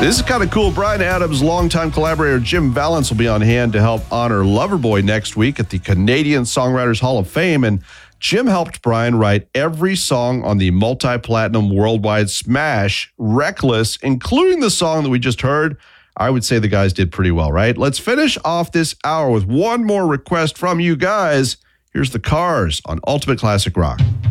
This is kind of cool. Bryan Adams' longtime collaborator Jim Vallance will be on hand to help honor Loverboy next week at the Canadian Songwriters Hall of Fame. And Jim helped Bryan write every song on the multi-platinum worldwide smash, Reckless, including the song that we just heard. I would say the guys did pretty well, right? Let's finish off this hour with one more request from you guys. Here's the Cars on Ultimate Classic Rock.